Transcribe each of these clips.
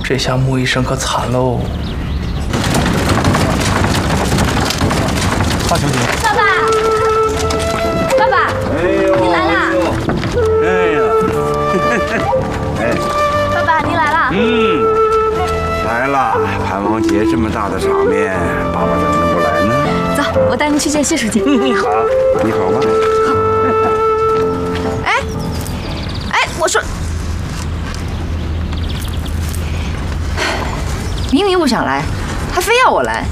这下穆医生可惨喽！华小姐， 爸爸，爸爸，你来啦！ 哎呀，哎， 爸爸，你来啦！ 来了。盘王节这么大的场面，爸爸怎么能不来呢？ 走，我带您去见谢书记。 你好，你好吗？ 哎，我说，明明不想来，还非要我来。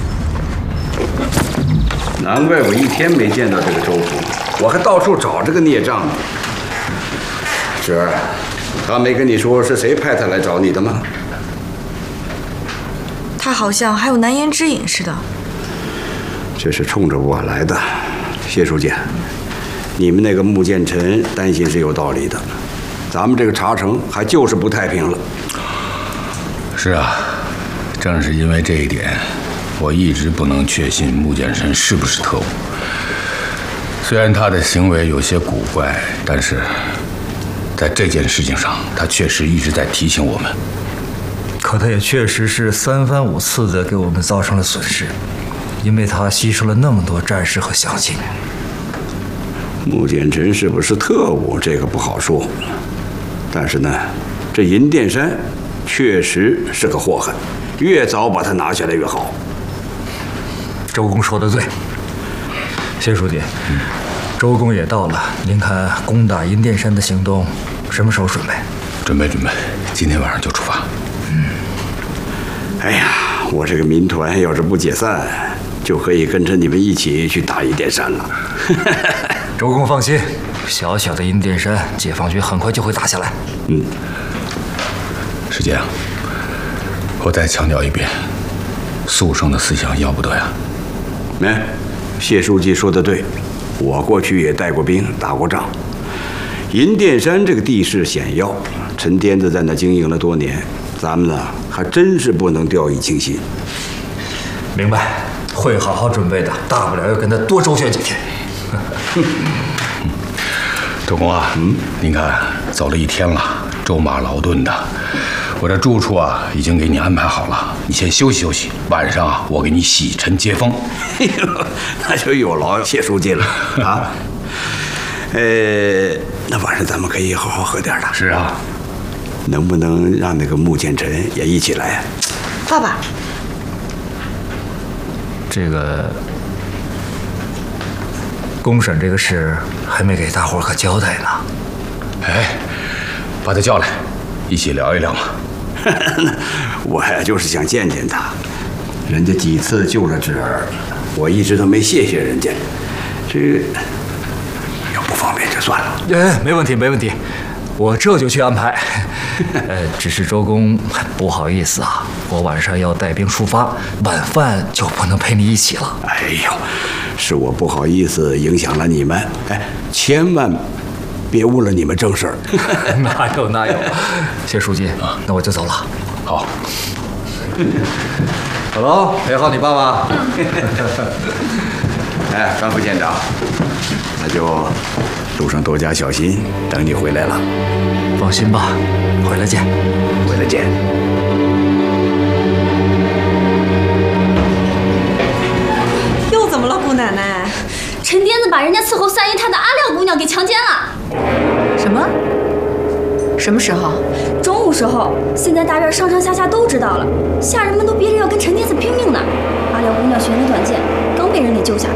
难怪我一天没见到这个周府，我还到处找这个孽障呢。侄儿，他没跟你说是谁派他来找你的吗？ 他好像还有难言之隐似的。 这是冲着我来的，谢书记，你们那个穆建臣担心是有道理的，咱们这个茶城还就是不太平了。 是啊，正是因为这一点，我一直不能确信穆剑臣是不是特务。虽然他的行为有些古怪，但是在这件事情上，他确实一直在提醒我们。 可他也确实是三番五次的给我们造成了损失，因为他牺牲了那么多战士和乡亲。 穆剑臣是不是特务，这个不好说。但是呢，这银殿山确实是个祸害，越早把它拿下来越好。 周公说的对，谢书记，周公也到了。您看攻打银殿山的行动什么时候准备？ 准备，今天晚上就出发。 哎呀，我这个民团要是不解散，就可以跟着你们一起去打银殿山了。 周公放心，小小的银殿山，解放军很快就会打下来。 师姐，我再强调一遍，肃圣的思想要不得呀。 谢书记说的对，我过去也带过兵，打过仗。银殿山这个地势险要，陈颠子在那经营了多年，咱们呢还真是不能掉以轻心。 明白，会好好准备的，大不了要跟他多周旋几天。 周公啊，您看走了一天了，舟马劳顿的，我这住处啊已经给你安排好了，你先休息休息，晚上啊我给你洗尘接风。 那就有劳谢书记了啊。那晚上咱们可以好好喝点的。 是啊， 能不能让那个穆剑臣也一起来？ 爸爸， 这个公审这个事还没给大伙可交代呢。 哎，把他叫来，一起聊一聊嘛。 我呀就是想见见他，人家几次救了侄儿，我一直都没谢谢人家。这要不方便就算了。 没问题，没问题，我这就去安排。只是周公不好意思啊，我晚上要带兵出发，晚饭就不能陪你一起了。 哎呦，是我不好意思影响了你们，千万别误了你们正事儿。 哪有，谢书记，那我就走了。 好， 小龙，陪好你爸爸。 张副县长，那就路上多加小心，等你回来了。 放心吧，回来见。 回来见。 又怎么了，姑奶奶？ 陈颠子把人家伺候三姨太的阿廖姑娘给强奸了。 什么？什么时候？ 中午时候，现在大院上上下下都知道了，下人们都憋着要跟陈颠子拼命呢。阿廖姑娘悬着短剑，刚被人给救下来。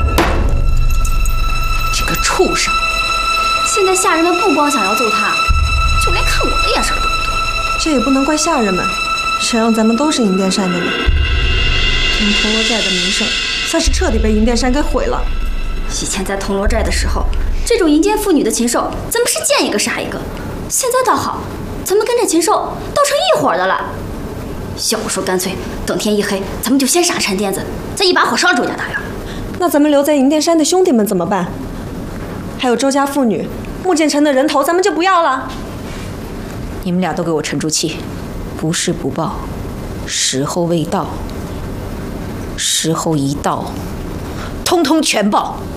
这个畜生！现在下人们不光想要揍他，就连看我的眼神都不多。 这也不能怪下人们，谁让咱们都是银殿山的人。咱们铜锣寨的名声算是彻底被银殿山给毁了。 以前在铜锣寨的时候，这种淫奸妇女的禽兽，咱们是见一个杀一个。现在倒好，咱们跟这禽兽倒成一伙的了。要不说干脆等天一黑，咱们就先杀陈颠子，再一把火烧周家大院。 那咱们留在银殿山的兄弟们怎么办？还有周家妇女，穆剑臣的人头，咱们就不要了。 你们俩都给我沉住气，不是不报，时候未到，时候一到，通通全报。